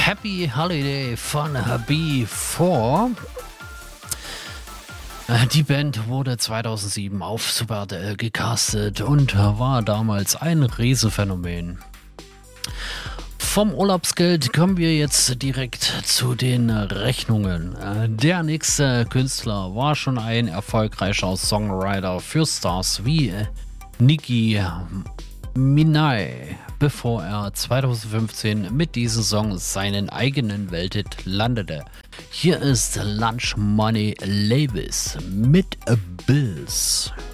Happy Holiday von B4. Die Band wurde 2007 auf Super RTL gecastet und war damals ein Riesenphänomen. Vom Urlaubsgeld kommen wir jetzt direkt zu den Rechnungen. Der nächste Künstler war schon ein erfolgreicher Songwriter für Stars wie Nicki Minaj, bevor er 2015 mit diesem Song seinen eigenen Welthit landete. Hier ist Lunch Money Labels mit Bills.